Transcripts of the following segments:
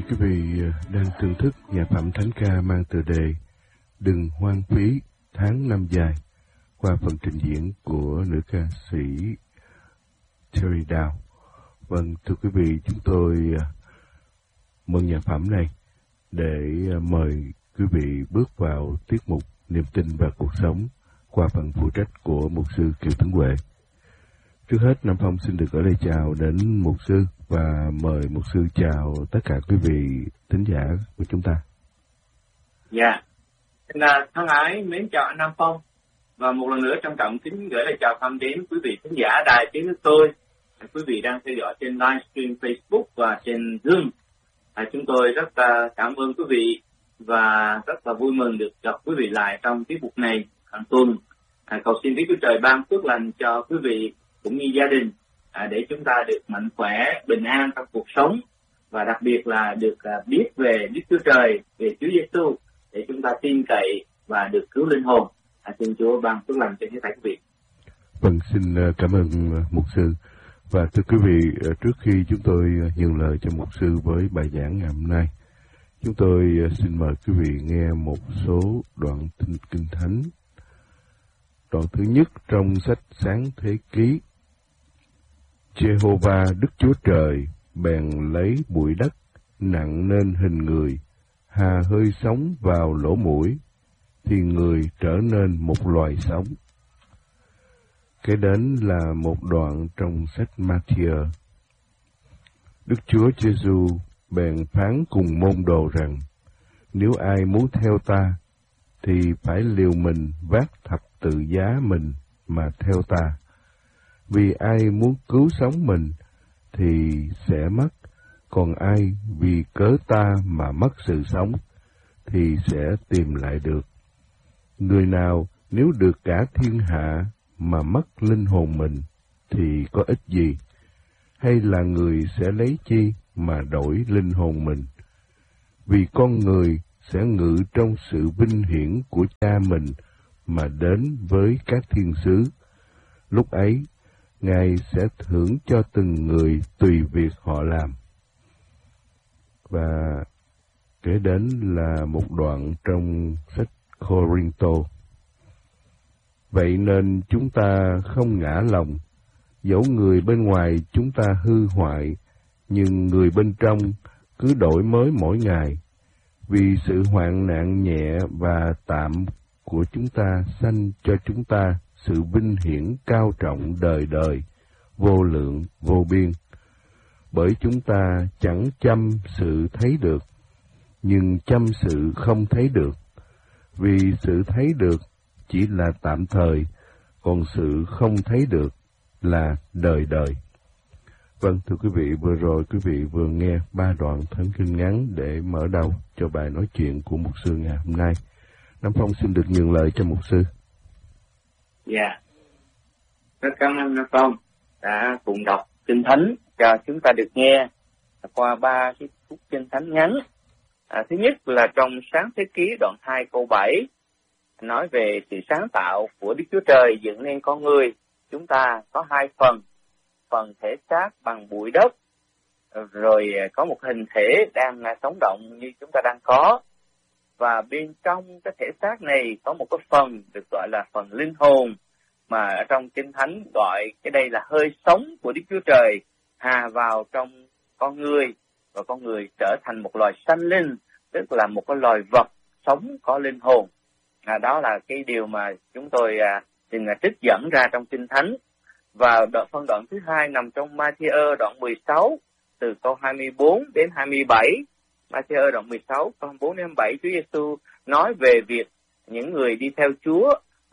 quý vị đang thưởng thức nhạc phẩm thánh ca mang tựa đề Đừng hoang phí tháng năm dài qua phần trình diễn của nữ ca sĩ Terry Dow. Vâng, thưa quý vị, chúng tôi mượn nhạc phẩm này để mời quý vị bước vào tiết mục Niềm tin và cuộc sống qua phần phụ trách của mục sư Kiều Tấn Huệ. Trước hết, Nam Phong xin được gửi lời chào đến mục sư và mời mục sư chào tất cả quý vị thính giả của chúng ta. Dạ, thân ái mến chào anh Nam Phong và một lần nữa trân trọng kính gửi lời chào thăm đến quý vị thính giả đài tiếng nước tôi, quý vị đang theo dõi trên livestream Facebook và trên Zoom. Chúng tôi rất cảm ơn quý vị và rất là vui mừng được gặp quý vị lại trong tiết mục này hàng tuần. Cầu xin Đức Chúa Trời ban phước lành cho quý vị cũng như gia đình để chúng ta được mạnh khỏe, bình an trong cuộc sống và đặc biệt là được biết về Đức Chúa Trời, về Chúa Giêsu để chúng ta tin cậy và được cứu linh hồn. Xin Chúa ban phước lành cho hết thảy quý vị. Vâng, xin cảm ơn mục sư. Và thưa quý vị, trước khi chúng tôi nhường lời cho mục sư với bài giảng ngày hôm nay, chúng tôi xin mời quý vị nghe một số đoạn kinh thánh. Đoạn thứ nhất trong sách Sáng Thế Ký. Jehovah Đức Chúa Trời bèn lấy bụi đất nặng nên hình người, hà hơi sống vào lỗ mũi, thì người trở nên một loài sống. Kế đến là một đoạn trong sách Ma-thi-ơ. Đức Chúa Giêsu bèn phán cùng môn đồ rằng, nếu ai muốn theo ta, thì phải liều mình vác thập tự giá mình mà theo ta. Vì ai muốn cứu sống mình thì sẽ mất, còn ai vì cớ ta mà mất sự sống thì sẽ tìm lại được. Người nào nếu được cả thiên hạ mà mất linh hồn mình thì có ích gì? Hay là người sẽ lấy chi mà đổi linh hồn mình? Vì con người sẽ ngự trong sự vinh hiển của Cha mình mà đến với các thiên sứ. Lúc ấy, Ngài sẽ thưởng cho từng người tùy việc họ làm. Và kế đến là một đoạn trong sách Cô-rinh-tô. Vậy nên chúng ta không ngã lòng, dẫu người bên ngoài chúng ta hư hoại, nhưng người bên trong cứ đổi mới mỗi ngày. Vì sự hoạn nạn nhẹ và tạm của chúng ta sanh cho chúng ta sự vinh hiển cao trọng đời đời, vô lượng, vô biên. Bởi chúng ta chẳng chăm sự thấy được, nhưng chăm sự không thấy được. Vì sự thấy được chỉ là tạm thời, còn sự không thấy được là đời đời. Vâng, thưa quý vị, vừa rồi quý vị vừa nghe 3 đoạn thánh kinh ngắn để mở đầu cho bài nói chuyện của mục sư ngày hôm nay. Nam Phong xin được nhường lời cho mục sư. Dạ, rất cảm ơn Nam Phong đã cùng đọc kinh thánh cho chúng ta được nghe qua 3 cái phút kinh thánh ngắn. Thứ nhất là trong Sáng Thế Ký đoạn 2 câu 7, nói về sự sáng tạo của Đức Chúa Trời dựng nên con người. Chúng ta có 2 phần thể xác bằng bụi đất, rồi có một hình thể đang sống động như chúng ta đang có. Và bên trong cái thể xác này có một cái phần được gọi là phần linh hồn, mà ở trong Kinh Thánh gọi cái đây là hơi sống của Đức Chúa Trời hà vào trong con người, và con người trở thành một loài sanh linh, tức là một cái loài vật sống có linh hồn. Đó là cái điều mà chúng tôi xin trích dẫn ra trong Kinh Thánh. Và phân đoạn thứ hai nằm trong Ma-thi-ơ đoạn 16 từ câu 24 đến 27. Ma-thi-ơ đoạn 16 câu 24 đến 27, Chúa Giêsu nói về việc những người đi theo Chúa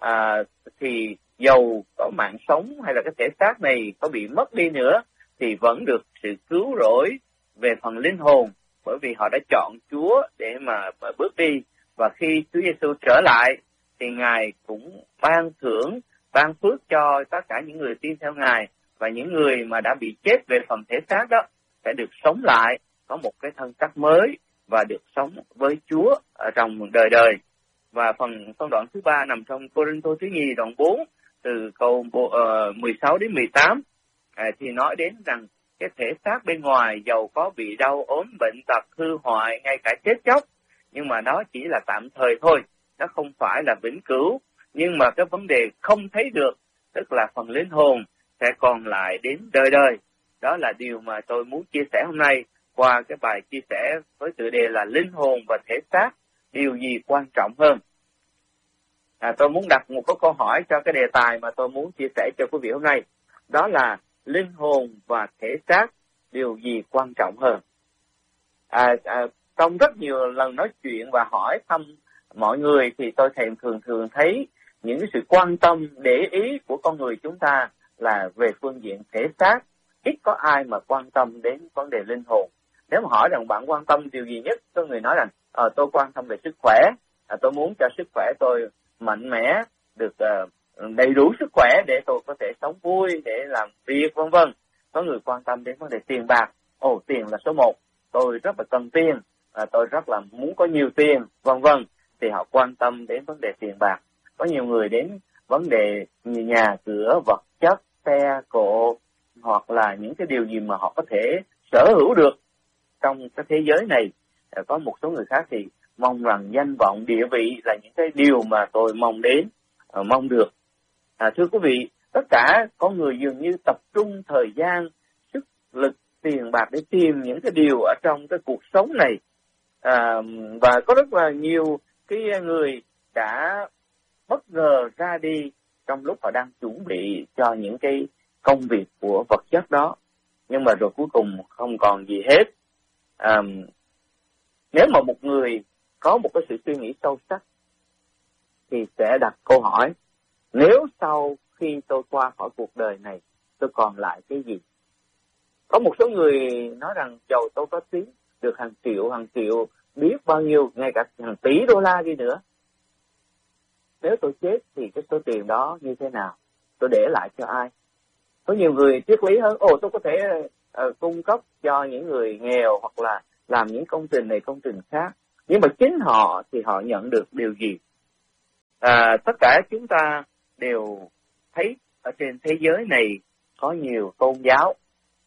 thì dầu có mạng sống hay là cái thể xác này có bị mất đi nữa thì vẫn được sự cứu rỗi về phần linh hồn, bởi vì họ đã chọn Chúa để mà bước đi. Và khi Chúa Giêsu trở lại thì Ngài cũng ban thưởng, ban phước cho tất cả những người tin theo Ngài, và những người mà đã bị chết về phần thể xác đó sẽ được sống lại, có một cái thân xác mới và được sống với Chúa ở trong đời đời. Và phân đoạn thứ 3 nằm trong Cô-rinh-tô thứ nhì đoạn 4 từ câu 16 đến 18 thì nói đến rằng cái thể xác bên ngoài dầu có bị đau ốm bệnh tật hư hoại ngay cả chết chóc, nhưng mà nó chỉ là tạm thời thôi, nó không phải là vĩnh cửu. Nhưng mà cái vấn đề không thấy được, tức là phần linh hồn sẽ còn lại đến đời đời. Đó là điều mà tôi muốn chia sẻ hôm nay qua cái bài chia sẻ với tựa đề là linh hồn và thể xác, điều gì quan trọng hơn. Tôi muốn đặt một cái câu hỏi cho cái đề tài mà tôi muốn chia sẻ cho quý vị hôm nay. Đó là linh hồn và thể xác, điều gì quan trọng hơn? Trong rất nhiều lần nói chuyện và hỏi thăm mọi người thì tôi thường thấy những cái sự quan tâm, để ý của con người chúng ta là về phương diện thể xác. Ít có ai mà quan tâm đến vấn đề linh hồn. Nếu mà hỏi rằng bạn quan tâm điều gì nhất, có người nói rằng tôi quan tâm về sức khỏe, tôi muốn cho sức khỏe tôi mạnh mẽ, được đầy đủ sức khỏe để tôi có thể sống vui, để làm việc vân vân. Có người quan tâm đến vấn đề tiền bạc, tiền là số một, tôi rất là cần tiền, tôi rất là muốn có nhiều tiền vân vân, thì họ quan tâm đến vấn đề tiền bạc. Có nhiều người đến vấn đề như nhà cửa, vật chất, xe cộ, hoặc là những cái điều gì mà họ có thể sở hữu được trong cái thế giới này. Có một số người khác thì mong rằng danh vọng, địa vị là những cái điều mà tôi mong đến, mong được. Thưa quý vị, tất cả con người dường như tập trung thời gian, sức lực, tiền bạc để tìm những cái điều ở trong cái cuộc sống này. Và có rất là nhiều cái người đã bất ngờ ra đi trong lúc họ đang chuẩn bị cho những cái công việc của vật chất đó, nhưng mà rồi cuối cùng không còn gì hết. Nếu mà một người có một cái sự suy nghĩ sâu sắc thì sẽ đặt câu hỏi, nếu sau khi tôi qua khỏi cuộc đời này, tôi còn lại cái gì? Có một số người nói rằng dầu tôi có tiếng được hàng triệu, biết bao nhiêu, ngay cả hàng tỷ đô la đi nữa, nếu tôi chết thì cái số tiền đó như thế nào? Tôi để lại cho ai? Có nhiều người triết lý hơn, tôi có thể cung cấp cho những người nghèo, hoặc là làm những công trình này công trình khác. Nhưng mà chính họ thì họ nhận được điều gì? Tất cả chúng ta đều thấy ở trên thế giới này có nhiều tôn giáo,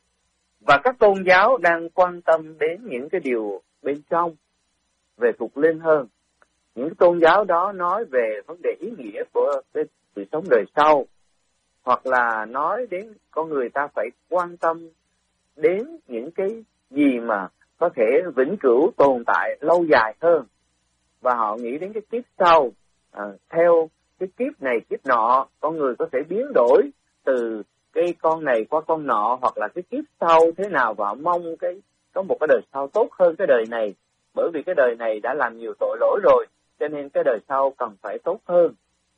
và các tôn giáo đang quan tâm đến những cái điều bên trong, về thuộc linh hơn. Những tôn giáo đó nói về vấn đề ý nghĩa của cái sự sống đời sau, hoặc là nói đến con người ta phải quan tâm đến những cái gì mà có thể vĩnh cửu tồn tại lâu dài hơn. Và họ nghĩ đến cái kiếp sau, theo cái kiếp này kiếp nọ, con người có thể biến đổi từ cái con này qua con nọ, hoặc là cái kiếp sau thế nào, và mong có một cái đời sau tốt hơn cái đời này, bởi vì cái đời này đã làm nhiều tội lỗi rồi, cho nên cái đời sau cần phải tốt hơn.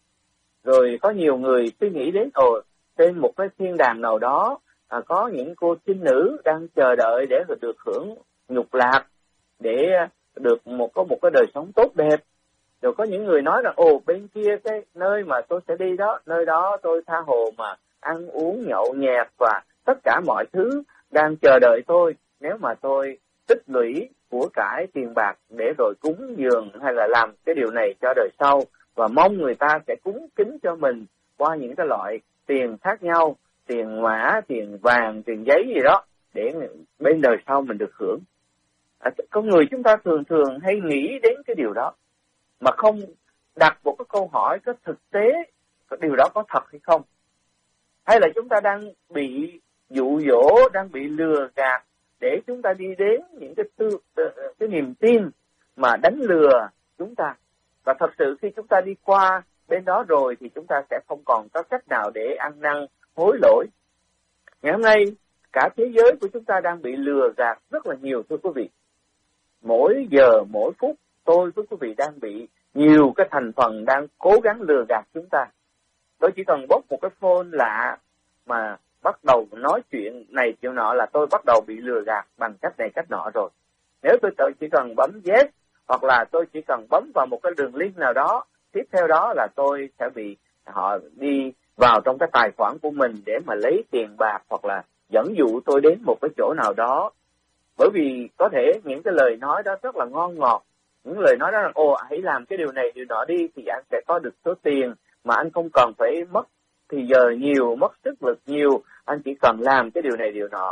Rồi có nhiều người suy nghĩ đến trên một cái thiên đàng nào đó có những cô trinh nữ đang chờ đợi để được hưởng nhục lạc, để được có một cái đời sống tốt đẹp. Rồi có những người nói rằng bên kia cái nơi mà tôi sẽ đi đó, nơi đó tôi tha hồ mà ăn uống nhậu nhẹt, và tất cả mọi thứ đang chờ đợi tôi nếu mà tôi tích lũy của cải tiền bạc để rồi cúng dường hay là làm cái điều này cho đời sau, và mong người ta sẽ cúng kính cho mình qua những cái loại tiền khác nhau, tiền mã, tiền vàng, tiền giấy gì đó, để bên đời sau mình được hưởng. Con người chúng ta thường hay nghĩ đến cái điều đó, mà không đặt một cái câu hỏi có thực tế điều đó có thật hay không, hay là chúng ta đang bị dụ dỗ, đang bị lừa gạt để chúng ta đi đến những cái niềm tin mà đánh lừa chúng ta. Và thật sự khi chúng ta đi qua bên đó rồi thì chúng ta sẽ không còn có cách nào để ăn năn hối lỗi. Ngày hôm nay cả thế giới của chúng ta đang bị lừa gạt rất là nhiều, thưa quý vị. Mỗi giờ mỗi phút tôi với quý vị đang bị nhiều cái thành phần đang cố gắng lừa gạt chúng ta. Tôi chỉ cần bốc một cái phone lạ mà bắt đầu nói chuyện này chuyện nọ là tôi bắt đầu bị lừa gạt bằng cách này cách nọ rồi. Nếu tôi chỉ cần bấm yes, hoặc là tôi chỉ cần bấm vào một cái đường link nào đó, tiếp theo đó là tôi sẽ bị họ đi vào trong cái tài khoản của mình để mà lấy tiền bạc, hoặc là dẫn dụ tôi đến một cái chỗ nào đó. Bởi vì có thể những cái lời nói đó rất là ngon ngọt, những lời nói đó là hãy làm cái điều này điều nọ đi thì anh sẽ có được số tiền mà anh không cần phải mất thì giờ nhiều, mất sức lực nhiều, anh chỉ cần làm cái điều này điều nọ.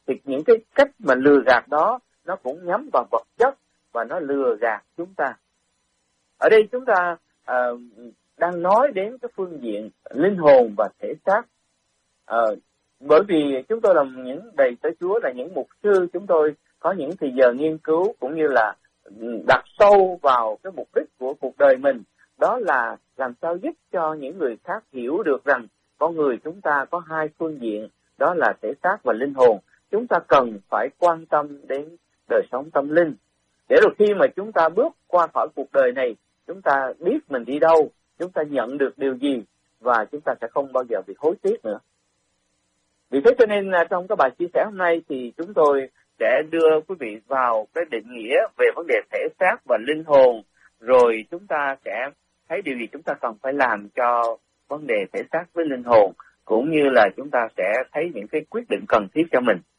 thì những cái cách mà lừa gạt đó nó cũng nhắm vào vật chất và nó lừa gạt chúng ta. Ở đây chúng ta đang nói đến cái phương diện linh hồn và thể xác. Bởi vì chúng tôi là những đầy tớ Chúa, là những mục sư, chúng tôi có những thời giờ nghiên cứu cũng như là đặt sâu vào cái mục đích của cuộc đời mình, đó là làm sao giúp cho những người khác hiểu được rằng con người chúng ta có hai phương diện, đó là thể xác và linh hồn. Chúng ta cần phải quan tâm đến đời sống tâm linh, để rồi khi mà chúng ta bước qua khỏi cuộc đời này, chúng ta biết mình đi đâu, chúng ta nhận được điều gì, và chúng ta sẽ không bao giờ bị hối tiếc nữa. Vì thế cho nên trong cái bài chia sẻ hôm nay thì chúng tôi sẽ đưa quý vị vào cái định nghĩa về vấn đề thể xác và linh hồn, rồi chúng ta sẽ thấy điều gì chúng ta cần phải làm cho vấn đề thể xác với linh hồn, cũng như là chúng ta sẽ thấy những cái quyết định cần thiết cho mình.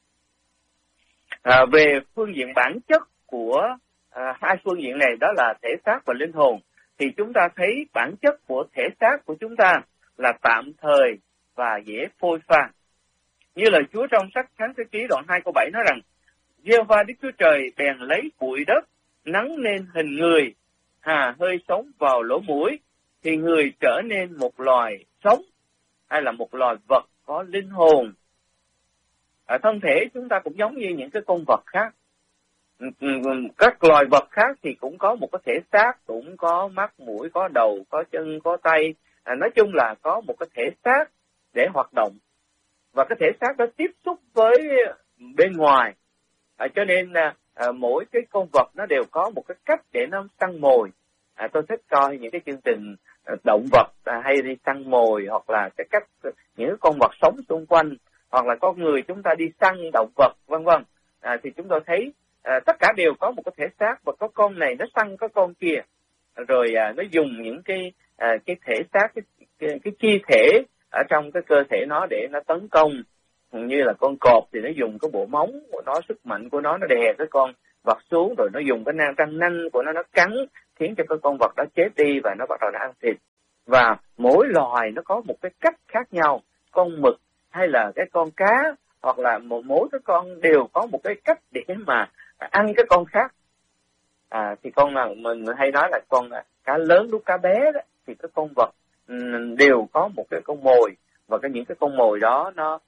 Về phương diện bản chất của hai phương diện này, đó là thể xác và linh hồn, thì chúng ta thấy bản chất của thể xác của chúng ta là tạm thời và dễ phôi pha. Như lời Chúa trong sách Sáng Thế Ký đoạn 2 câu 7 nói rằng: Giê-hô-va Đức Chúa Trời bèn lấy bụi đất nắng nên hình người, hà hơi sống vào lỗ mũi, thì người trở nên một loài sống, hay là một loài vật có linh hồn. Thân thể chúng ta cũng giống như những cái con vật khác. Các loài vật khác thì cũng có một cái thể xác, cũng có mắt, mũi, có đầu, có chân, có tay. Nói chung là có một cái thể xác để hoạt động. Và cái thể xác đó tiếp xúc với bên ngoài. Cho nên mỗi cái con vật nó đều có một cái cách để nó săn mồi. Tôi thích coi những cái chương trình động vật hay đi săn mồi, hoặc là cái cách những con vật sống xung quanh, hoặc là con người chúng ta đi săn động vật, vân vân. Thì chúng tôi thấy tất cả đều có một cái thể xác, và có con này nó săn có con kia, rồi nó dùng những cái thể xác, cái chi thể ở trong cái cơ thể nó để nó tấn công. Như là con cọp thì nó dùng cái bộ móng của nó, sức mạnh của nó đè cái con vật xuống, rồi nó dùng cái răng nanh của nó cắn, khiến cho cái con vật đó chết đi, và nó bắt đầu nó ăn thịt. Và mỗi loài nó có một cái cách khác nhau. Con mực hay là cái con cá, hoặc là mỗi cái con đều có một cái cách để mà ăn cái con khác. Thì con nào mình hay nói là con cá lớn đút cá bé đó, thì cái con vật đều có một cái con mồi, và những cái con mồi đó nó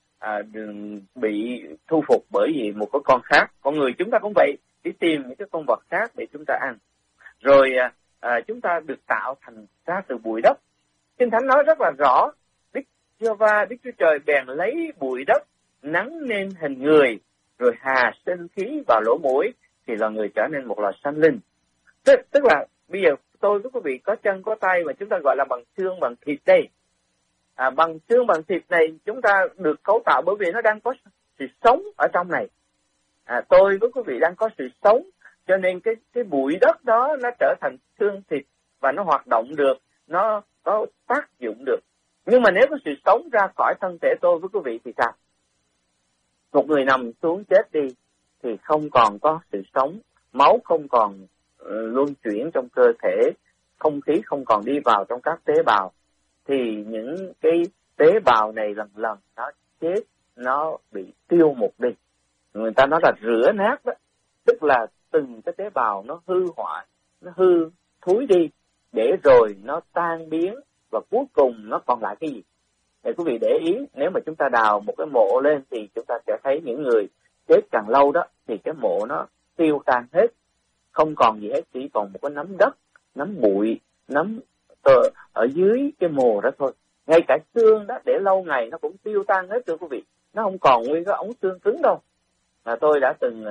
bị thu phục bởi vì một cái con khác. Con người chúng ta cũng vậy, đi tìm những cái con vật khác để chúng ta ăn. Rồi chúng ta được tạo thành ra từ bụi đất. Kinh Thánh nói rất là rõ: Đức Giê-hô-va Đức Chúa Trời bèn lấy bụi đất nắng nên hình người, rồi hà sinh khí vào lỗ mũi, thì là người trở nên một loài sanh linh. Tức là bây giờ tôi với quý vị có chân có tay, mà chúng ta gọi là bằng xương bằng thịt đây. Bằng xương bằng thịt này chúng ta được cấu tạo bởi vì nó đang có sự sống ở trong này. Tôi với quý vị đang có sự sống, cho nên cái bụi đất đó nó trở thành xương thịt và nó hoạt động được, nó có tác dụng được. Nhưng mà nếu có sự sống ra khỏi thân thể tôi với quý vị thì sao? Một người nằm xuống chết đi thì không còn có sự sống, máu không còn luân chuyển trong cơ thể, không khí không còn đi vào trong các tế bào, thì những cái tế bào này lần lần nó chết, nó bị tiêu mục đi. Người ta nói là rửa nát đó, tức là từng cái tế bào nó hư hoại, nó hư thúi đi, để rồi nó tan biến, và cuối cùng nó còn lại cái gì? Để quý vị để ý, nếu mà chúng ta đào một cái mộ lên thì chúng ta sẽ thấy những người chết càng lâu đó thì cái mộ nó tiêu tan hết, không còn gì hết, chỉ còn một cái nắm đất, nắm bụi, nắm ở dưới cái mồ đó thôi. Ngay cả xương đó để lâu ngày nó cũng tiêu tan hết thưa quý vị, nó không còn nguyên cái ống xương cứng đâu. Tôi đã từng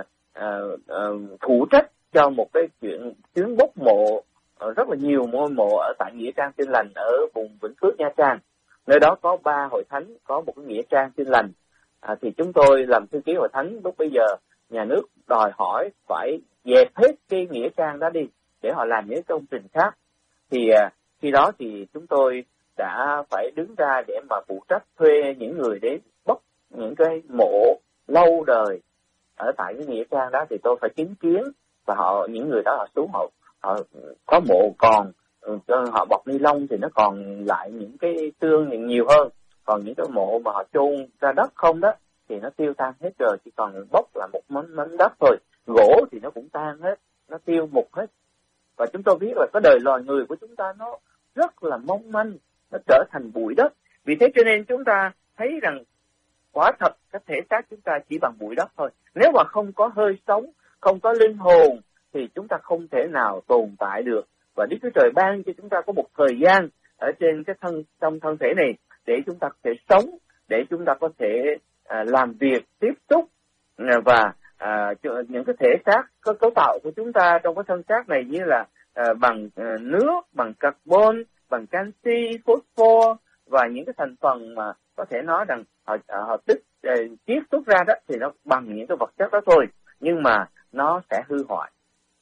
phụ trách cho một cái chuyến bốc mộ rất là nhiều ngôi mộ ở tại Nghĩa Trang Tin Lành ở vùng Vĩnh Phước, Nha Trang. Nơi đó có 3 hội thánh, có một cái Nghĩa Trang Tin Lành. Thì chúng tôi làm thư ký hội thánh, lúc bây giờ nhà nước đòi hỏi phải dẹp hết cái Nghĩa Trang đó đi để họ làm những công trình khác. Thì khi đó thì chúng tôi đã phải đứng ra để mà phụ trách thuê những người đến bốc những cái mộ lâu đời ở tại cái Nghĩa Trang đó. Thì tôi phải chứng kiến, và những người đó họ xuống, họ có mộ còn họ bọc ni lông thì nó còn lại những cái xương nhiều hơn, còn những cái mộ mà họ chôn ra đất không đó thì nó tiêu tan hết rồi, chỉ còn bốc là một mảnh đất thôi. Gỗ thì nó cũng tan hết, nó tiêu mục hết. Và chúng tôi biết là cái đời loài người của chúng ta nó rất là mong manh, nó trở thành bụi đất. Vì thế cho nên chúng ta thấy rằng quả thật cái thể xác chúng ta chỉ bằng bụi đất thôi. Nếu mà không có hơi sống, không có linh hồn thì chúng ta không thể nào tồn tại được. Và Đức Chúa Trời ban cho chúng ta có một thời gian ở trên cái trong thân thể này để chúng ta có thể sống, để chúng ta có thể làm việc, tiếp xúc và những cái thể xác, có cấu tạo của chúng ta trong cái thân xác này như là bằng nước, bằng carbon, bằng canxi, phosphor và những cái thành phần mà có thể nói rằng họ chiết xuất ra đó thì nó bằng những cái vật chất đó thôi, nhưng mà nó sẽ hư hoại.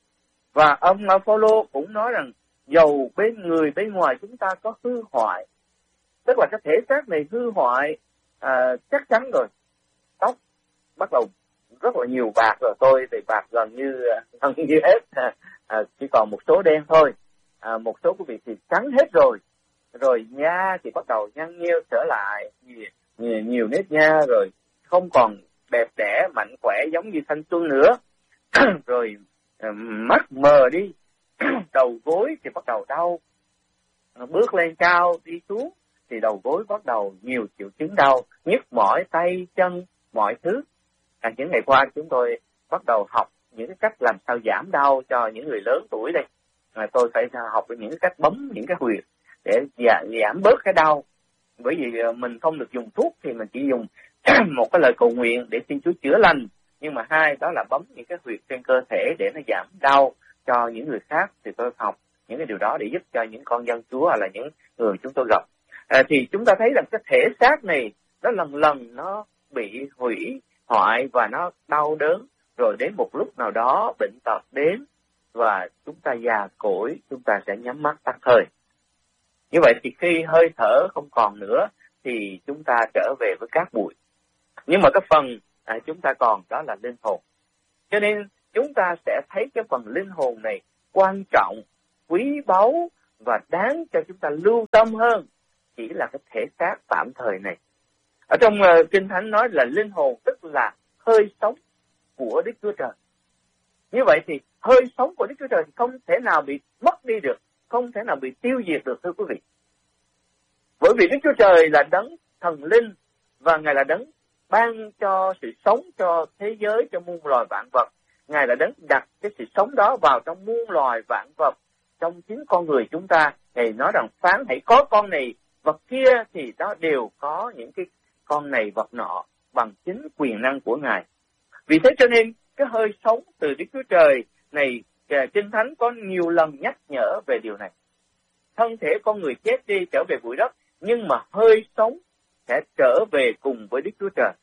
Và ông Phaolô cũng nói rằng dầu bên ngoài chúng ta có hư hoại, tức là cái thể xác này hư hoại chắc chắn rồi. Tóc bắt đầu rất là nhiều bạc rồi, tôi thì bạc gần như hết, chỉ còn một số đen thôi. Một số quý vị thì trắng hết rồi. Rồi da thì bắt đầu nhăn nheo trở lại, nhiều nếp da rồi, không còn đẹp đẽ mạnh khỏe giống như thanh xuân nữa. Rồi mắt mờ đi, đầu gối thì bắt đầu đau, bước lên cao đi xuống thì đầu gối bắt đầu nhiều triệu chứng đau, nhức mỏi tay chân mọi thứ. Những ngày qua chúng tôi bắt đầu học những cái cách làm sao giảm đau cho những người lớn tuổi đây. Tôi phải học những cái cách bấm những cái huyệt để giảm bớt cái đau. Bởi vì mình không được dùng thuốc thì mình chỉ dùng một cái lời cầu nguyện để xin Chúa chữa lành. Nhưng mà hai đó là bấm những cái huyệt trên cơ thể để nó giảm đau cho những người khác. Thì tôi học những cái điều đó để giúp cho những con dân Chúa hay là những người chúng tôi gặp. Thì chúng ta thấy rằng cái thể xác này nó lần lần nó bị hủy hoại và nó đau đớn. Rồi đến một lúc nào đó bệnh tật đến và chúng ta già cỗi, chúng ta sẽ nhắm mắt tắt hơi. Như vậy thì khi hơi thở không còn nữa thì chúng ta trở về với cát bụi. Nhưng mà cái phần chúng ta còn đó là linh hồn. Cho nên chúng ta sẽ thấy cái phần linh hồn này quan trọng, quý báu và đáng cho chúng ta lưu tâm hơn chỉ là cái thể xác tạm thời này. Ở trong Kinh Thánh nói là linh hồn tức là hơi sống của Đức Chúa Trời. Như vậy thì hơi sống của Đức Chúa Trời thì không thể nào bị mất đi được, không thể nào bị tiêu diệt được, thưa quý vị. Bởi vì Đức Chúa Trời là đấng thần linh và Ngài là đấng ban cho sự sống cho thế giới, cho muôn loài vạn vật. Ngài là đấng đặt cái sự sống đó vào trong muôn loài vạn vật, trong chính con người chúng ta. Ngài nói rằng phán hãy có con này vật kia thì đó đều có những cái con này vật nọ bằng chính quyền năng của Ngài. Vì thế cho nên cái hơi sống từ Đức Chúa Trời này, Kinh Thánh có nhiều lần nhắc nhở về điều này. Thân thể con người chết đi trở về bụi đất, nhưng mà hơi sống sẽ trở về cùng với Đức Chúa Trời.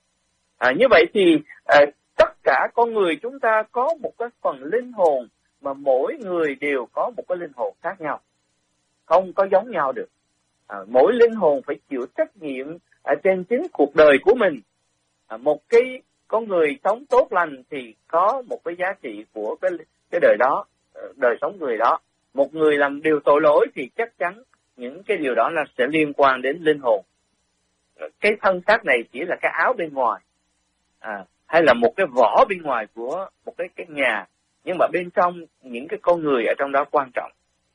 Như vậy thì tất cả con người chúng ta có một cái phần linh hồn mà mỗi người đều có một cái linh hồn khác nhau, không có giống nhau được. Mỗi linh hồn phải chịu trách nhiệm trên chính cuộc đời của mình. Một cái con người sống tốt lành thì có một cái giá trị của cái đời đó, đời sống người đó. Một người làm điều tội lỗi thì chắc chắn những cái điều đó là sẽ liên quan đến linh hồn. Cái thân xác này chỉ là cái áo bên ngoài, hay là một cái vỏ bên ngoài của một cái nhà, nhưng mà bên trong những cái con người ở trong đó quan trọng.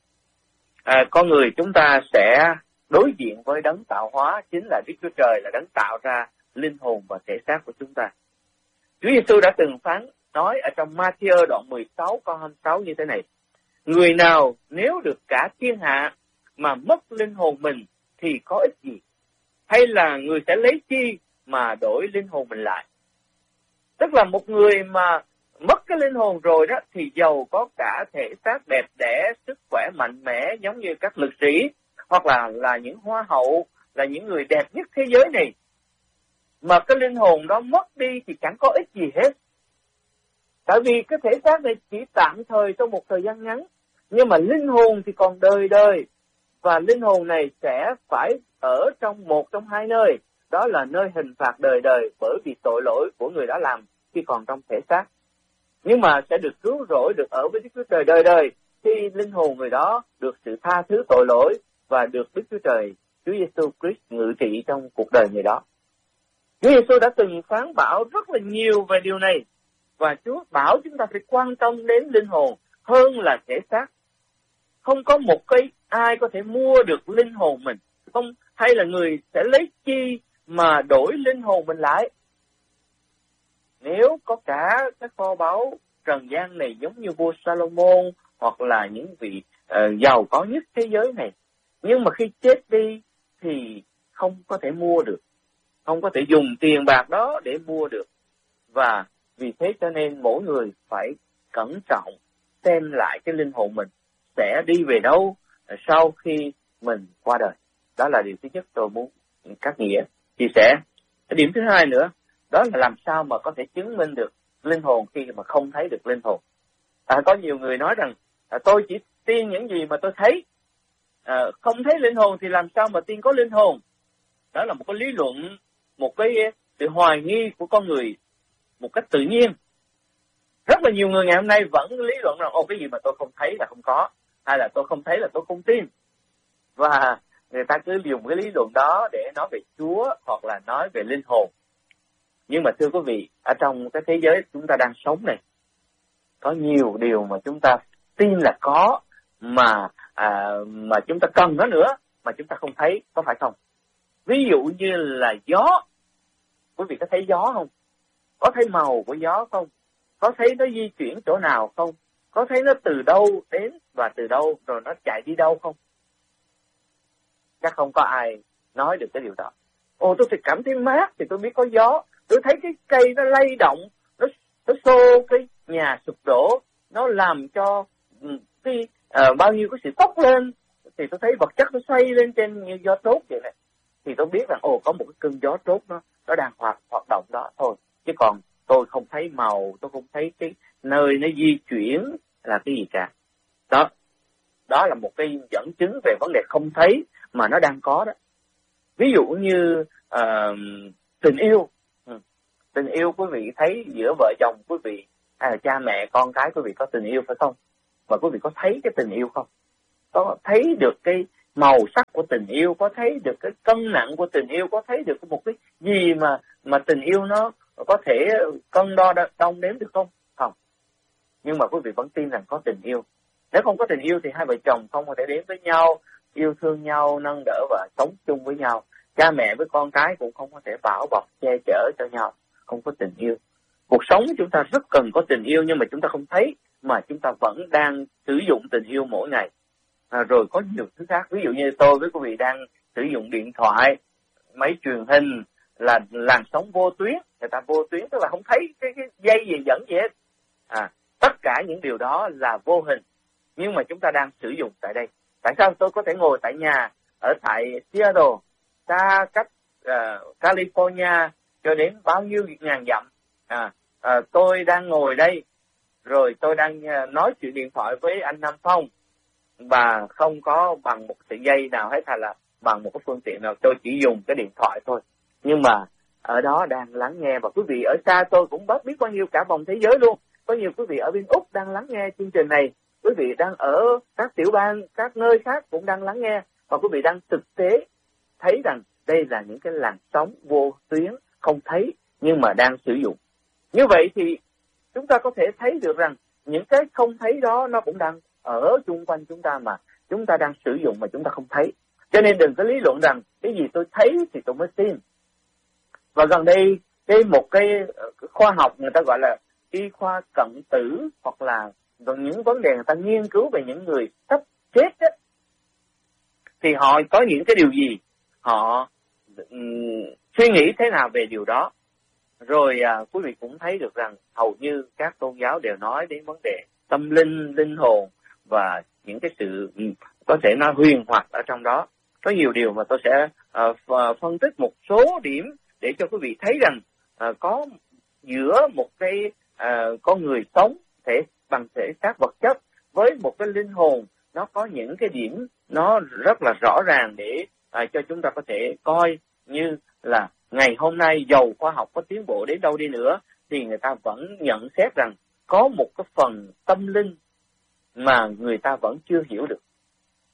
Con người chúng ta sẽ đối diện với đấng tạo hóa, chính là Đức Chúa Trời là đấng tạo ra linh hồn và thể xác của chúng ta. Chúa Giêsu đã từng phán nói ở trong Ma-thi-ơ đoạn 16 câu 26 như thế này: người nào nếu được cả thiên hạ mà mất linh hồn mình thì có ích gì? Hay là người sẽ lấy chi mà đổi linh hồn mình lại? Tức là một người mà mất cái linh hồn rồi đó thì giàu có cả thể xác đẹp đẽ, sức khỏe mạnh mẽ giống như các lực sĩ, hoặc là những hoa hậu, là những người đẹp nhất thế giới này, mà cái linh hồn đó mất đi thì chẳng có ích gì hết. Tại vì cái thể xác này chỉ tạm thời trong một thời gian ngắn, nhưng mà linh hồn thì còn đời đời. Và linh hồn này sẽ phải ở trong một trong hai nơi, đó là nơi hình phạt đời đời bởi vì tội lỗi của người đã làm khi còn trong thể xác. Nhưng mà sẽ được cứu rỗi, được ở với Đức Chúa Trời đời đời khi linh hồn người đó được sự tha thứ tội lỗi và được Đức Chúa Trời, Chúa Giêsu Christ ngự trị trong cuộc đời người đó. Chúa Giêsu đã từng phán bảo rất là nhiều về điều này, và Chúa bảo chúng ta phải quan tâm đến linh hồn hơn là thể xác. Không có một cái ai có thể mua được linh hồn mình, không, hay là người sẽ lấy chi mà đổi linh hồn mình lại. Nếu có cả các kho báu trần gian này giống như vua Salomon hoặc là những vị giàu có nhất thế giới này, nhưng mà khi chết đi thì không có thể mua được, không có thể dùng tiền bạc đó để mua được. Và vì thế cho nên mỗi người phải cẩn trọng xem lại cái linh hồn mình sẽ đi về đâu sau khi mình qua đời. Đó là điều thứ nhất tôi muốn các nghĩa chia sẻ. Cái điểm thứ hai nữa, đó là làm sao mà có thể chứng minh được linh hồn khi mà không thấy được linh hồn. Có nhiều người nói rằng tôi chỉ tin những gì mà tôi thấy, không thấy linh hồn thì làm sao mà tin có linh hồn. Đó là một cái lý luận, một cái sự hoài nghi của con người một cách tự nhiên. Rất là nhiều người ngày hôm nay vẫn lý luận rằng cái gì mà tôi không thấy là không có, hay là tôi không thấy là tôi không tin. Và người ta cứ dùng cái lý luận đó để nói về Chúa hoặc là nói về linh hồn. Nhưng mà thưa quý vị, ở trong cái thế giới chúng ta đang sống này, có nhiều điều mà chúng ta tin là có, mà chúng ta cần nó nữa, mà chúng ta không thấy, có phải không? Ví dụ như là gió. Quý vị có thấy gió không? Có thấy màu của gió không? Có thấy nó di chuyển chỗ nào không? Có thấy nó từ đâu đến và từ đâu rồi nó chạy đi đâu không? Chắc không có ai nói được cái điều đó. Tôi thì cảm thấy mát thì tôi biết có gió. Tôi thấy cái cây nó lay động, nó xô cái nhà sụp đổ, nó làm cho bao nhiêu cái sự tốc lên, thì tôi thấy vật chất nó xoay lên trên như gió trốt vậy này. Thì tôi biết rằng có một cái cơn gió trốt nó đang hoạt động đó thôi. Chứ còn tôi không thấy màu, tôi không thấy cái nơi nó di chuyển là cái gì cả. Đó là một cái dẫn chứng về vấn đề không thấy mà nó đang có đó. Ví dụ như tình yêu. Tình yêu quý vị thấy giữa vợ chồng quý vị, hay là cha mẹ con cái quý vị có tình yêu phải không? Và quý vị có thấy cái tình yêu không? Có thấy được cái màu sắc của tình yêu, có thấy được cái cân nặng của tình yêu, có thấy được một cái gì mà tình yêu nó có thể cân đo đong đếm được không? Không. Nhưng mà quý vị vẫn tin rằng có tình yêu. Nếu không có tình yêu thì hai vợ chồng không có thể đến với nhau, yêu thương nhau, nâng đỡ và sống chung với nhau. Cha mẹ với con cái cũng không có thể bảo bọc, che chở cho nhau. Không có tình yêu. Cuộc sống chúng ta rất cần có tình yêu, nhưng mà chúng ta không thấy, mà chúng ta vẫn đang sử dụng tình yêu mỗi ngày. Rồi có nhiều thứ khác. Ví dụ như tôi với quý vị đang sử dụng điện thoại, máy truyền hình, là làn sóng vô tuyến. Người ta vô tuyến tức là không thấy cái dây gì dẫn gì hết. Tất cả những điều đó là vô hình, nhưng mà chúng ta đang sử dụng tại đây. Tại sao tôi có thể ngồi tại nhà ở tại Seattle, xa cách California cho đến bao nhiêu ngàn dặm? Tôi đang ngồi đây, rồi tôi đang nói chuyện điện thoại với anh Nam Phong, và không có bằng một sợi dây nào hết, hay là bằng một cái phương tiện nào, tôi chỉ dùng cái điện thoại thôi. Nhưng mà ở đó đang lắng nghe, và quý vị ở xa tôi cũng biết bao nhiêu cả vòng thế giới luôn. Có nhiều quý vị ở bên Úc đang lắng nghe chương trình này, quý vị đang ở các tiểu bang, các nơi khác cũng đang lắng nghe, và quý vị đang thực tế thấy rằng đây là những cái làn sóng vô tuyến không thấy nhưng mà đang sử dụng. Như vậy thì chúng ta có thể thấy được rằng những cái không thấy đó nó cũng đang ở chung quanh chúng ta, mà chúng ta đang sử dụng mà chúng ta không thấy. Cho nên đừng có lý luận rằng cái gì tôi thấy thì tôi mới tin. Và gần đây một cái khoa học người ta gọi là y khoa cận tử, hoặc là những vấn đề người ta nghiên cứu về những người sắp chết đó, thì họ có những cái điều gì, họ suy nghĩ thế nào về điều đó. Rồi quý vị cũng thấy được rằng hầu như các tôn giáo đều nói đến vấn đề tâm linh, linh hồn và những cái sự có thể nói huyền hoặc ở trong đó. Có nhiều điều mà tôi sẽ phân tích một số điểm để cho quý vị thấy rằng có giữa một cái con người sống bằng thể xác vật chất với một cái linh hồn, nó có những cái điểm nó rất là rõ ràng để cho chúng ta có thể coi như là ngày hôm nay dầu khoa học có tiến bộ đến đâu đi nữa thì người ta vẫn nhận xét rằng có một cái phần tâm linh mà người ta vẫn chưa hiểu được.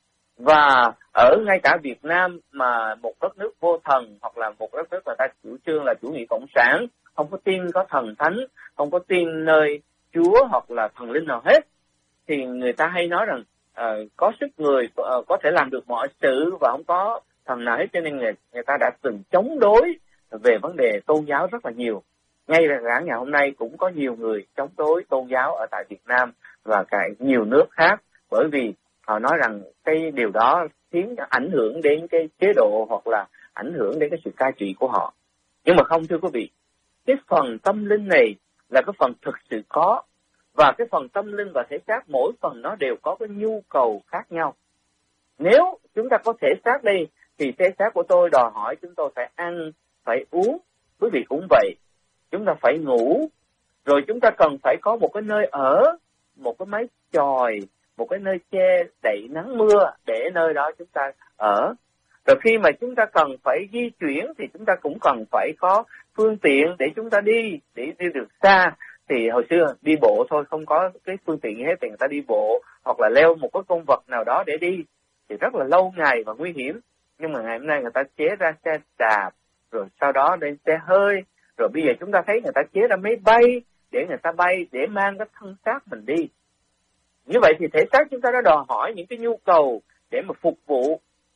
Và ở ngay cả Việt Nam mà một đất nước vô thần, hoặc là một đất nước người ta chủ trương là chủ nghĩa cộng sản, không có tin có thần thánh, không có tin nơi Chúa hoặc là thần linh nào hết, thì người ta hay nói rằng có sức người có thể làm được mọi sự và không có thần nào hết, cho nên người ta đã từng chống đối về vấn đề tôn giáo rất là nhiều. Ngay cả ngày hôm nay cũng có nhiều người chống đối tôn giáo ở tại Việt Nam và cả nhiều nước khác, bởi vì họ nói rằng cái điều đó khiến ảnh hưởng đến cái chế độ hoặc là ảnh hưởng đến cái sự cai trị của họ. Nhưng mà không, thưa quý vị, cái phần tâm linh này là cái phần thực sự có, và cái phần tâm linh và thể xác mỗi phần nó đều có cái nhu cầu khác nhau. Nếu chúng ta có thể xác đây thì thể xác của tôi đòi hỏi chúng tôi phải ăn, phải uống. Quý vị cũng vậy, chúng ta phải ngủ, rồi chúng ta cần phải có một cái nơi ở, một cái mái chòi, một cái nơi che đậy nắng mưa để nơi đó chúng ta ở. Rồi khi mà chúng ta cần phải di chuyển thì chúng ta cũng cần phải có phương tiện để chúng ta đi, để đi được xa. Thì hồi xưa đi bộ thôi, không có cái phương tiện gì hết, thì người ta đi bộ hoặc là leo một cái con vật nào đó để đi thì rất là lâu ngày và nguy hiểm. Nhưng mà ngày hôm nay người ta chế ra xe đạp, rồi sau đó lên xe hơi, rồi bây giờ chúng ta thấy người ta chế ra máy bay để người ta bay, để mang cái thân xác mình đi. Như vậy thì thể xác chúng ta đã đòi hỏi những cái nhu cầu để mà phục vụ.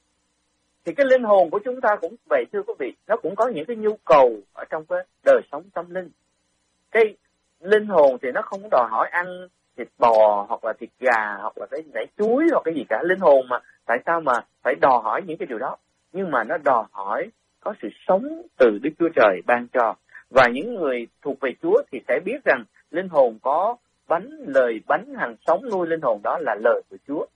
Thì cái linh hồn của chúng ta cũng vậy, thưa quý vị, nó cũng có những cái nhu cầu ở trong cái đời sống tâm linh. Cái linh hồn thì nó không có đòi hỏi ăn thịt bò hoặc là thịt gà hoặc là cái nảy chuối hoặc cái gì cả. Linh hồn mà, tại sao mà phải đòi hỏi những cái điều đó? Nhưng mà nó đòi hỏi có sự sống từ Đức Chúa Trời ban cho. Và những người thuộc về Chúa thì sẽ biết rằng linh hồn có lời bánh hằng sống nuôi linh hồn, đó là lời của Chúa.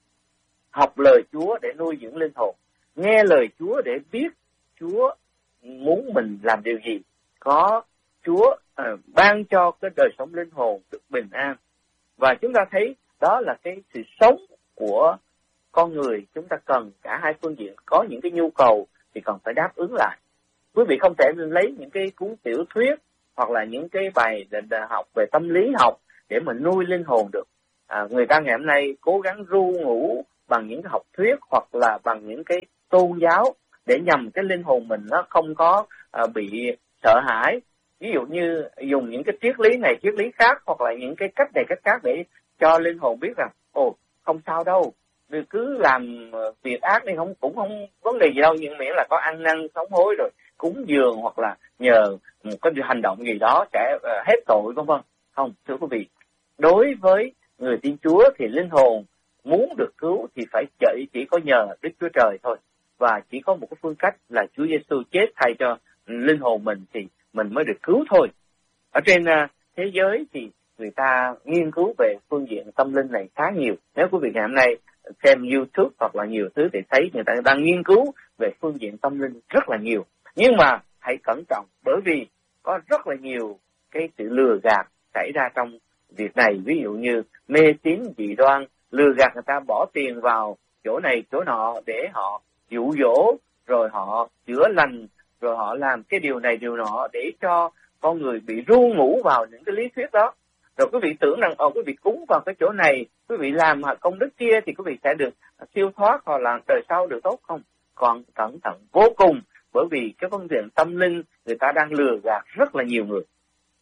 Học lời Chúa để nuôi dưỡng linh hồn, nghe lời Chúa để biết Chúa muốn mình làm điều gì. Có Chúa ban cho cái đời sống linh hồn được bình an. Và chúng ta thấy đó là cái sự sống của con người. Chúng ta cần cả hai phương diện, có những cái nhu cầu thì cần phải đáp ứng lại. Quý vị không thể lấy những cái cuốn tiểu thuyết hoặc là những cái bài học về tâm lý học để mà nuôi linh hồn được. Người ta ngày hôm nay cố gắng ru ngủ bằng những cái học thuyết hoặc là bằng những cái tôn giáo để nhằm cái linh hồn mình nó không có bị sợ hãi. Ví dụ như dùng những cái triết lý này, triết lý khác, hoặc là những cái cách này, cách khác để cho linh hồn biết rằng, không sao đâu, cứ làm việc ác đi, cũng không vấn đề gì đâu, nhưng miễn là có ăn năn sống hối rồi cúng dường hoặc là nhờ một cái hành động gì đó sẽ hết tội, vân vân. Không, thưa quý vị, đối với người tin Chúa thì linh hồn muốn được cứu thì phải chỉ có nhờ Đức Chúa Trời thôi, và chỉ có một cái phương cách là Chúa Giêsu chết thay cho linh hồn mình thì mình mới được cứu thôi. Ở trên thế giới thì người ta nghiên cứu về phương diện tâm linh này khá nhiều. Nếu quý vị ngày hôm nay xem YouTube hoặc là nhiều thứ thì thấy người ta đang nghiên cứu về phương diện tâm linh rất là nhiều. Nhưng mà hãy cẩn trọng, bởi vì có rất là nhiều cái sự lừa gạt xảy ra trong việc này. Ví dụ như mê tín dị đoan, lừa gạt người ta bỏ tiền vào chỗ này chỗ nọ để họ dụ dỗ, rồi họ chữa lành, rồi họ làm cái điều này điều nọ để cho con người bị ru ngủ vào những cái lý thuyết đó. Rồi quý vị tưởng rằng quý vị cúng vào cái chỗ này, quý vị làm công đức kia thì quý vị sẽ được siêu thoát hoặc là đời sau được tốt. Không, còn cẩn thận vô cùng, bởi vì cái vấn đề tâm linh người ta đang lừa gạt rất là nhiều người.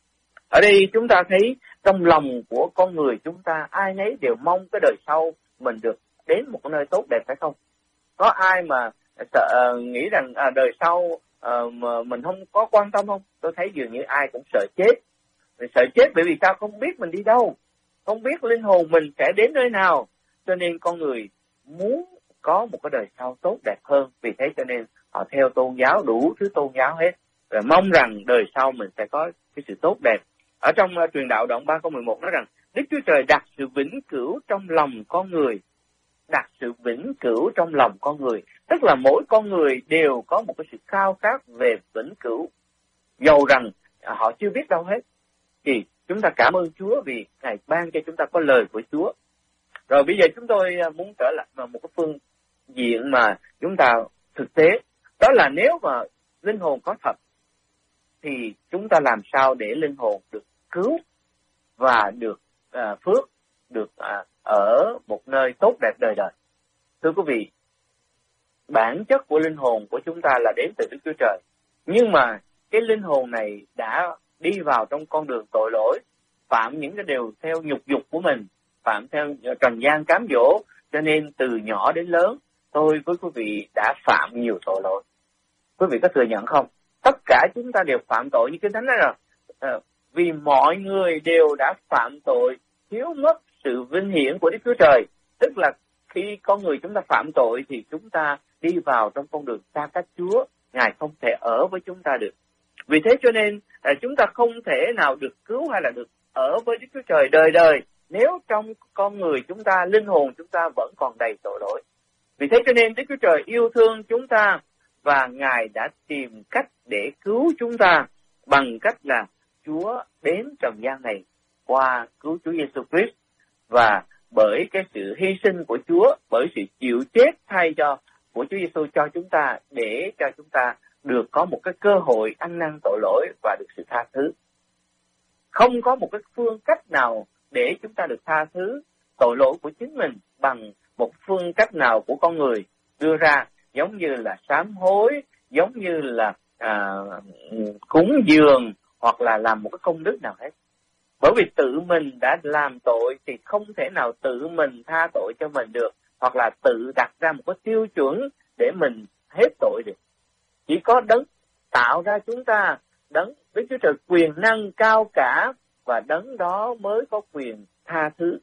Ở đây chúng ta thấy trong lòng của con người chúng ta ai nấy đều mong cái đời sau mình được đến một cái nơi tốt đẹp, phải không? Có ai mà nghĩ rằng đời sau mà mình không có quan tâm không? Tôi thấy dường như ai cũng sợ chết. Sợ chết bởi vì sao? Không biết mình đi đâu, không biết linh hồn mình sẽ đến nơi nào, cho nên con người muốn có một cái đời sau tốt đẹp hơn. Vì thế cho nên họ theo tôn giáo, đủ thứ tôn giáo hết, rồi mong rằng đời sau mình sẽ có cái sự tốt đẹp. Ở trong truyền đạo đoạn 3 câu 11 nói rằng Đức Chúa Trời đặt sự vĩnh cửu trong lòng con người. Đặt sự vĩnh cửu trong lòng con người, tức là mỗi con người đều có một cái sự khao khát về vĩnh cửu, dầu rằng họ chưa biết đâu hết. Thì chúng ta cảm ơn Chúa vì Ngài ban cho chúng ta có lời của Chúa. Rồi bây giờ chúng tôi muốn trở lại vào một cái phương diện mà chúng ta thực tế, đó là nếu mà linh hồn có thật thì chúng ta làm sao để linh hồn được cứu và được phước, được ở một nơi tốt đẹp đời đời. Thưa quý vị, bản chất của linh hồn của chúng ta là đến từ Đức Chúa Trời. Nhưng mà cái linh hồn này đã đi vào trong con đường tội lỗi, phạm những cái điều theo nhục dục của mình, phạm theo trần gian cám dỗ, cho nên từ nhỏ đến lớn, tôi với quý vị đã phạm nhiều tội lỗi. Quý vị có thừa nhận không? Tất cả chúng ta đều phạm tội, như Kinh Thánh nói rồi. Vì mọi người đều đã phạm tội, thiếu mất sự vinh hiển của Đức Chúa Trời. Tức là khi con người chúng ta phạm tội thì chúng ta đi vào trong con đường xa cách Chúa, Ngài không thể ở với chúng ta được. Vì thế cho nên chúng ta không thể nào được cứu hay là được ở với Đức Chúa Trời đời đời nếu trong con người chúng ta, linh hồn chúng ta vẫn còn đầy tội lỗi. Vì thế cho nên Đức Chúa Trời yêu thương chúng ta và Ngài đã tìm cách để cứu chúng ta bằng cách là Chúa đến trần gian này qua cứu Chúa Giêsu Christ, và bởi cái sự hy sinh của Chúa, bởi sự chịu chết thay của Chúa Giêsu cho chúng ta, để cho chúng ta được có một cái cơ hội ăn năn tội lỗi và được sự tha thứ. Không có một cái phương cách nào để chúng ta được tha thứ tội lỗi của chính mình bằng một phương cách nào của con người đưa ra, giống như là sám hối, giống như là cúng dường, hoặc là làm một cái công đức nào hết. Bởi vì tự mình đã làm tội thì không thể nào tự mình tha tội cho mình được, hoặc là tự đặt ra một cái tiêu chuẩn để mình hết tội được. Chỉ có Đấng tạo ra chúng ta, Đấng Đức Chúa Trời quyền năng cao cả, và Đấng đó mới có quyền tha thứ.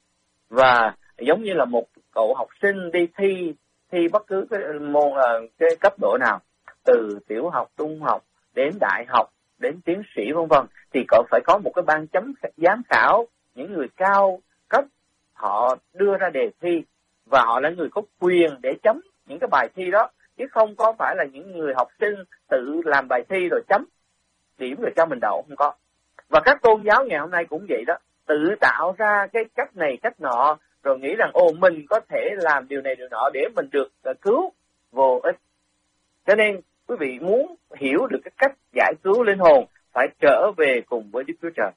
Và giống như là một cậu học sinh đi thi bất cứ cái môn cái cấp độ nào, từ tiểu học, trung học đến đại học, đến tiến sĩ vân vân, thì cậu phải có một cái ban giám khảo, những người cao cấp, họ đưa ra đề thi và họ là người có quyền để chấm những cái bài thi đó, chứ không có phải là những người học sinh tự làm bài thi rồi chấm điểm rồi cho mình đậu, không có. Và các tôn giáo ngày hôm nay cũng vậy đó, tự tạo ra cái cách này cách nọ, rồi nghĩ rằng mình có thể làm điều này điều nọ để mình được cứu, vô ích. Cho nên quý vị muốn hiểu được cái cách giải cứu linh hồn, phải trở về cùng với Đức Chúa Trời.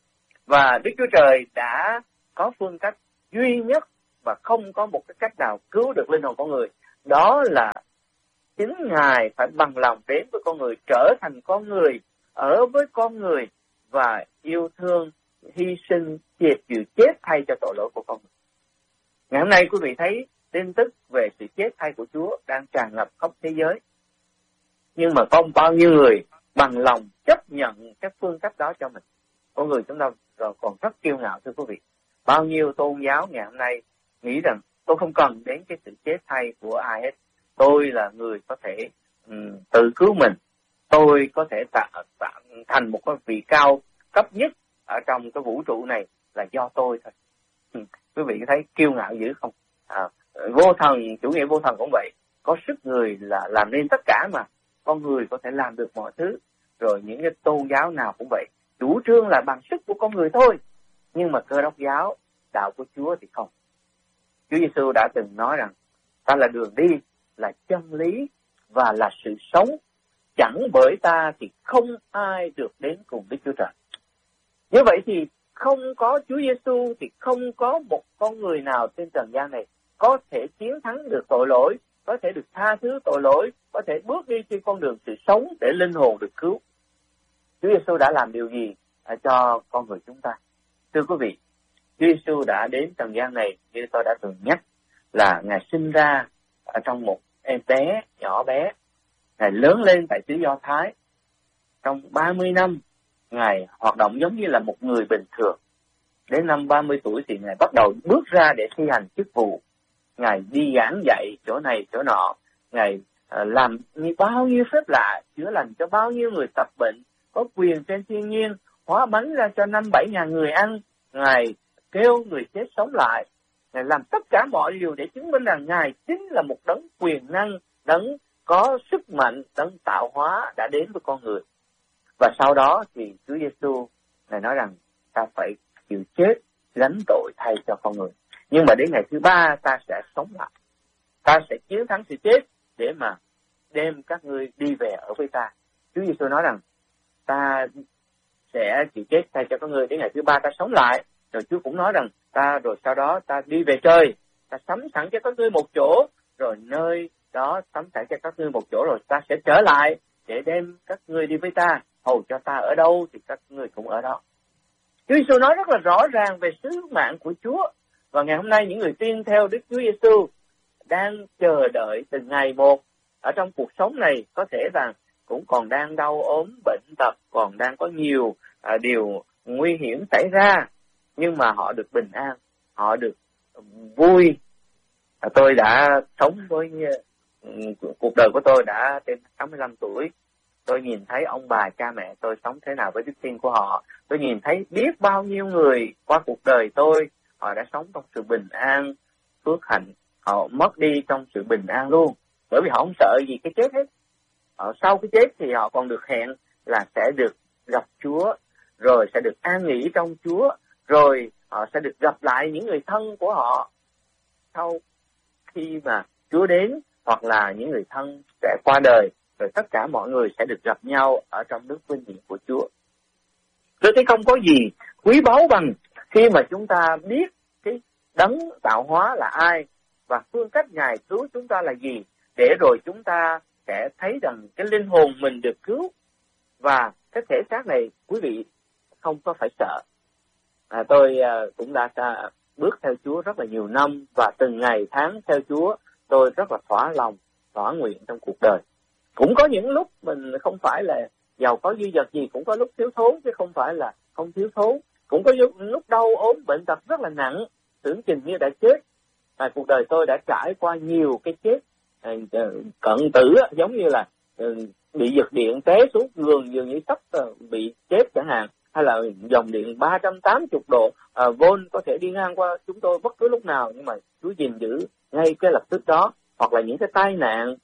Và Đức Chúa Trời đã có phương cách duy nhất và không có một cái cách nào cứu được linh hồn con người. Đó là chính Ngài phải bằng lòng đến với con người, trở thành con người, ở với con người và yêu thương, hy sinh, chịu chết thay cho tội lỗi của con người. Ngày hôm nay quý vị thấy tin tức về sự chết thay của Chúa đang tràn ngập khắp thế giới. Nhưng mà có bao nhiêu người bằng lòng chấp nhận cái phương cách đó cho mình? Con người chúng ta còn rất kiêu ngạo, thưa quý vị. Bao nhiêu tôn giáo ngày hôm nay nghĩ rằng tôi không cần đến cái sự chết thay của ai hết. Tôi là người có thể tự cứu mình. Tôi có thể thành một cái vị cao cấp nhất ở trong cái vũ trụ này là do tôi thôi. Quý vị thấy kiêu ngạo dữ không? Vô thần, chủ nghĩa vô thần cũng vậy. Có sức người là làm nên tất cả mà. Con người có thể làm được mọi thứ. Rồi những cái tôn giáo nào cũng vậy. Chủ trương là bằng sức của con người thôi. Nhưng mà Cơ Đốc giáo, đạo của Chúa thì không. Chúa Giêsu đã từng nói rằng ta là đường đi, là chân lý và là sự sống. Chẳng bởi ta thì không ai được đến cùng Đức Chúa Trời. Như vậy thì không có Chúa Giêsu thì không có một con người nào trên trần gian này có thể chiến thắng được tội lỗi, có thể được tha thứ tội lỗi, có thể bước đi trên con đường sự sống để linh hồn được cứu. Chúa Giêsu đã làm điều gì cho con người chúng ta? Thưa quý vị, Chúa Giêsu đã đến trần gian này, như tôi đã từng nhắc, là Ngài sinh ra ở trong một em bé nhỏ bé. Ngài lớn lên tại xứ Do Thái. Trong 30 năm, Ngài hoạt động giống như là một người bình thường. Đến năm 30 tuổi thì Ngài bắt đầu bước ra để thi hành chức vụ. Ngài đi giảng dạy chỗ này chỗ nọ. Ngài làm bao nhiêu phép lạ, chữa lành cho bao nhiêu người tập bệnh, có quyền trên thiên nhiên, hóa bánh ra cho 5-7 ngàn người ăn. Ngài kêu người chết sống lại. Ngài làm tất cả mọi điều để chứng minh rằng Ngài chính là một đấng quyền năng, đấng có sức mạnh, đấng tạo hóa đã đến với con người. Và sau đó thì Chúa Giêsu Ngài nói rằng ta phải chịu chết, gánh tội thay cho con người. Nhưng mà đến ngày thứ ba ta sẽ sống lại. Ta sẽ chiến thắng sự chết để mà đem các ngươi đi về ở với ta. Chúa Giêsu nói rằng ta sẽ chịu chết thay cho các ngươi, đến ngày thứ ba ta sống lại. Rồi Chúa cũng nói rằng ta rồi sau đó ta đi về trời ta sắm sẵn cho các ngươi một chỗ, rồi nơi đó sắm sẵn cho các ngươi một chỗ, rồi ta sẽ trở lại để đem các ngươi đi với ta, hầu cho ta ở đâu thì các ngươi cũng ở đó. Chúa Giêsu nói rất là rõ ràng về sứ mạng của Chúa. Và ngày hôm nay những người tin theo Đức Chúa Giêsu đang chờ đợi từng ngày một ở trong cuộc sống này, có thể rằng cũng còn đang đau ốm bệnh tật, còn đang có nhiều điều nguy hiểm xảy ra, nhưng mà họ được bình an, họ được vui. Tôi đã sống với cuộc đời của tôi đã trên 65 tuổi. Tôi nhìn thấy ông bà cha mẹ tôi sống thế nào với đức tin của họ. Tôi nhìn thấy biết bao nhiêu người qua cuộc đời tôi, họ đã sống trong sự bình an, phước hạnh. Họ mất đi trong sự bình an luôn, bởi vì họ không sợ gì cái chết hết. Sau cái chết thì họ còn được hẹn là sẽ được gặp Chúa, rồi sẽ được an nghỉ trong Chúa, rồi họ sẽ được gặp lại những người thân của họ sau khi mà Chúa đến, hoặc là những người thân sẽ qua đời, rồi tất cả mọi người sẽ được gặp nhau ở trong nước vinh hiển của Chúa. Tôi thấy không có gì quý báu bằng khi mà chúng ta biết cái đấng tạo hóa là ai và phương cách Ngài cứu chúng ta là gì, để rồi chúng ta sẽ thấy rằng cái linh hồn mình được cứu và cái thể xác này quý vị không có phải sợ. Tôi cũng đã bước theo Chúa rất là nhiều năm, và từng ngày tháng theo Chúa tôi rất là thỏa lòng, thỏa nguyện trong cuộc đời. Cũng có những lúc mình không phải là giàu có dư dật gì, cũng có lúc thiếu thốn chứ không phải là không thiếu thốn. Cũng có lúc đau ốm bệnh tật rất là nặng, tưởng chừng như đã chết. Cuộc đời tôi đã trải qua nhiều cái chết cận tử, giống như là bị giật điện té xuống giường, dường như sắp bị chết chẳng hạn, hay là dòng điện 380 độ volt có thể đi ngang qua chúng tôi bất cứ lúc nào, nhưng mà Chúa gìn giữ ngay cái lập tức đó. Hoặc là những cái tai nạn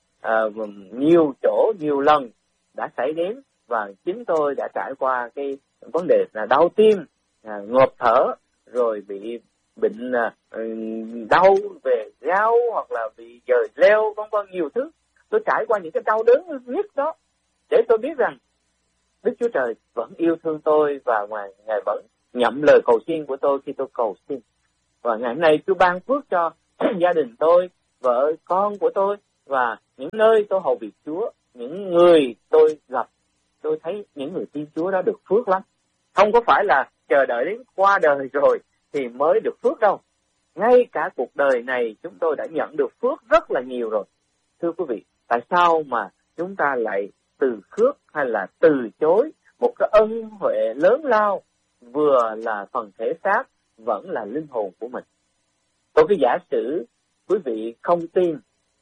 nhiều chỗ nhiều lần đã xảy đến, và chính tôi đã trải qua cái vấn đề là đau tim, ngộp thở, rồi bị bệnh đau về gao, hoặc là bị dời leo, vân vân nhiều thứ. Tôi trải qua những cái đau đớn nhất đó để tôi biết rằng Đức Chúa Trời vẫn yêu thương tôi, và Ngài vẫn nhậm lời cầu xin của tôi khi tôi cầu xin. Và ngày hôm nay Chúa ban phước cho gia đình tôi, vợ con của tôi, và những nơi tôi hầu việc Chúa, những người tôi gặp, tôi thấy những người tin Chúa đó được phước lắm. Không có phải là chờ đợi đến qua đời rồi thì mới được phước đâu. Ngay cả cuộc đời này chúng tôi đã nhận được phước rất là nhiều rồi. Thưa quý vị, tại sao mà chúng ta lại từ khước hay là từ chối một cái ân huệ lớn lao, vừa là phần thể xác vẫn là linh hồn của mình? Tôi cứ giả sử quý vị không tin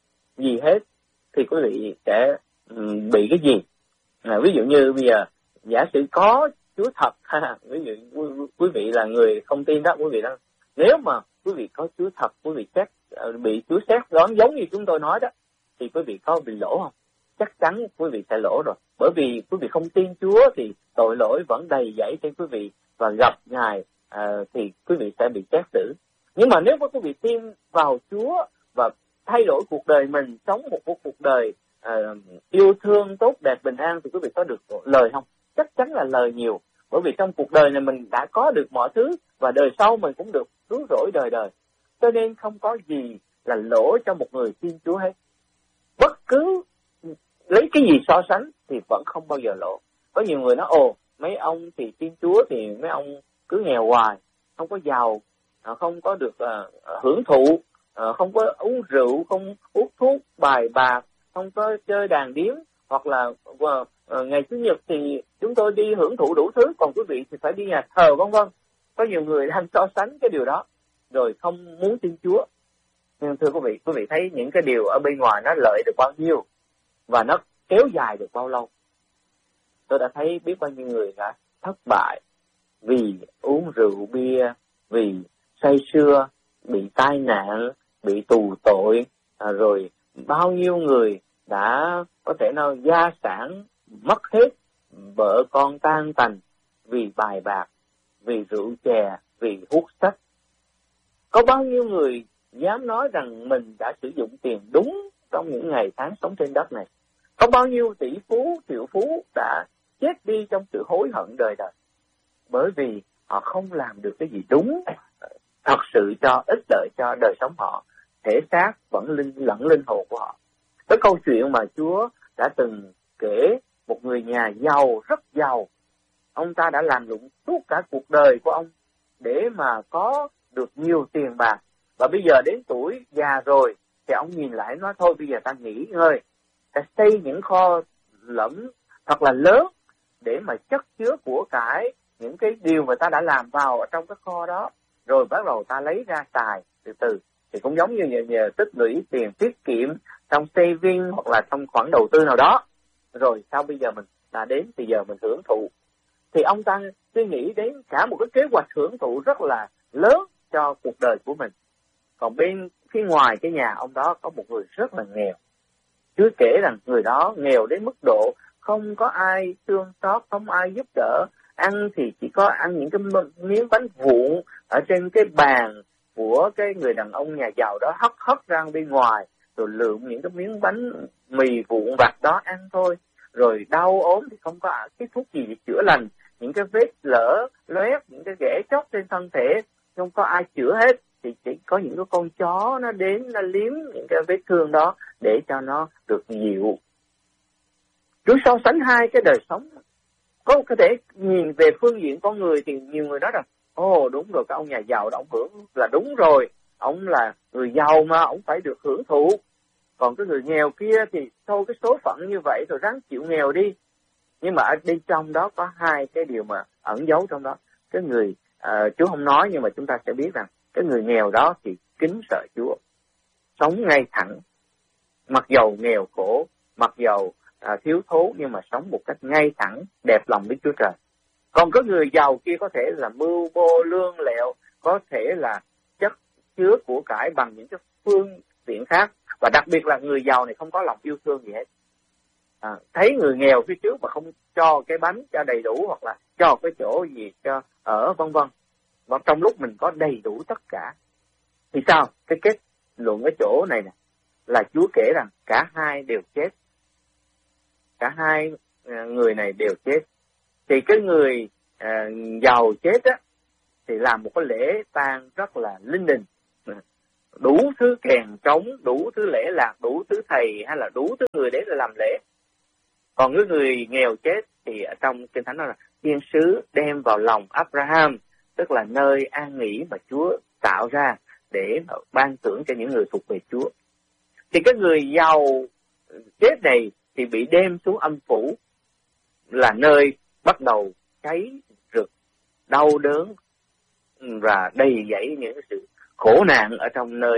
gì hết thì quý vị sẽ bị cái gì? Ví dụ như bây giờ giả sử có Chúa thật, ví dụ quý vị là người không tin đó, quý vị đó, nếu mà quý vị có Chúa thật, quý vị bị Chúa xét đoán giống như chúng tôi nói đó, thì quý vị có bị lỗ không? Chắc chắn quý vị sẽ lỗ rồi, bởi vì quý vị không tin Chúa thì tội lỗi vẫn đầy dẫy trên quý vị, và gặp Ngài thì quý vị sẽ bị xét xử. Nhưng mà nếu mà quý vị tin vào Chúa và thay đổi cuộc đời mình, sống một cuộc đời yêu thương, tốt đẹp, bình an, thì quý vị có được lời không? Chắc chắn là lời nhiều, bởi vì trong cuộc đời này mình đã có được mọi thứ, và đời sau mình cũng được cứu rỗi đời đời. Cho nên không có gì là lỗ cho một người tin Chúa hết. Bất cứ lấy cái gì so sánh thì vẫn không bao giờ lỗ. Có nhiều người nói, mấy ông thì tin Chúa thì mấy ông cứ nghèo hoài, không có giàu, không có được hưởng thụ, không có uống rượu, không hút thuốc bài bạc, không có chơi đàn điếm, hoặc là ngày Chủ nhật thì chúng tôi đi hưởng thụ đủ thứ, còn quý vị thì phải đi nhà thờ, vân vân. Có nhiều người đang so sánh cái điều đó rồi không muốn tin Chúa. Nhưng thưa quý vị thấy những cái điều ở bên ngoài nó lợi được bao nhiêu và nó kéo dài được bao lâu? Tôi đã thấy biết bao nhiêu người đã thất bại vì uống rượu bia, vì say sưa, bị tai nạn, bị tù tội, rồi bao nhiêu người đã có thể nói gia sản mất hết, vợ con tan tành vì bài bạc, vì rượu chè, vì hút sách. Có bao nhiêu người dám nói rằng mình đã sử dụng tiền đúng trong những ngày tháng sống trên đất này? Có bao nhiêu tỷ phú, triệu phú đã chết đi trong sự hối hận đời đời, bởi vì họ không làm được cái gì đúng thật sự cho ích lợi cho đời sống họ, thể xác vẫn lẫn linh hồn của họ. Cái câu chuyện mà Chúa đã từng kể, một người nhà giàu, rất giàu, ông ta đã làm lụng suốt cả cuộc đời của ông để mà có được nhiều tiền bạc, và bây giờ đến tuổi già rồi thì ông nhìn lại nói thôi bây giờ ta nghỉ ngơi, ta xây những kho lẫm thật là lớn để mà chất chứa của cải những cái điều mà ta đã làm vào ở trong cái kho đó, rồi bắt đầu ta lấy ra xài từ từ. Thì cũng giống như nhờ tích lũy tiền tiết kiệm trong saving hoặc là trong khoản đầu tư nào đó, rồi sau bây giờ mình đã đến thì giờ mình hưởng thụ. Thì ông ta suy nghĩ đến cả một cái kế hoạch hưởng thụ rất là lớn cho cuộc đời của mình. Còn bên phía ngoài cái nhà ông đó có một người rất là nghèo. Chúa kể rằng người đó nghèo đến mức độ không có ai thương xót, không ai giúp đỡ, ăn thì chỉ có ăn những cái miếng bánh vụn ở trên cái bàn của cái người đàn ông nhà giàu đó, hất ra bên ngoài, rồi lượm những cái miếng bánh mì vụn vặt đó ăn thôi. Rồi đau ốm thì không có cái thuốc gì để chữa lành, những cái vết lở loét, những cái ghẻ chóc trên thân thể không có ai chữa hết, thì chỉ có những cái con chó nó đến nó liếm những cái vết thương đó để cho nó được dịu. Chúa so sánh hai cái đời sống. Có thể nhìn về phương diện con người thì nhiều người nói rằng đúng rồi, cái ông nhà giàu đó ông hưởng là đúng rồi, ông là người giàu mà ông phải được hưởng thụ. Còn cái người nghèo kia thì thôi cái số phận như vậy rồi ráng chịu nghèo đi. Nhưng mà ở bên trong đó có hai cái điều mà ẩn giấu trong đó. Cái người Chúa không nói nhưng mà chúng ta sẽ biết rằng cái người nghèo đó thì kính sợ Chúa, sống ngay thẳng, mặc dầu nghèo khổ, mặc dầu thiếu thốn, nhưng mà sống một cách ngay thẳng, đẹp lòng với Chúa Trời. Còn cái người giàu kia có thể là mưu mô lương lẹo, có thể là chất chứa của cải bằng những cái phương tiện khác, và đặc biệt là người giàu này không có lòng yêu thương gì hết. Thấy người nghèo phía trước mà không cho cái bánh cho đầy đủ, hoặc là cho cái chỗ gì cho ở vân vân, và trong lúc mình có đầy đủ tất cả thì sao? Cái kết luận cái chỗ này nè là Chúa kể rằng cả hai đều chết, cả hai người này đều chết. Thì cái người giàu chết á thì làm một cái lễ tang rất là linh đình, đủ thứ kèn trống, đủ thứ lễ lạc, đủ thứ thầy hay là đủ thứ người để làm lễ. Còn cái người nghèo chết thì ở trong Kinh Thánh nói là thiên sứ đem vào lòng Abraham, tức là nơi an nghỉ mà Chúa tạo ra để ban thưởng cho những người thuộc về Chúa. Thì cái người giàu chết này thì bị đem xuống âm phủ, là nơi bắt đầu cháy rực, đau đớn và đầy dẫy những sự khổ nạn ở trong nơi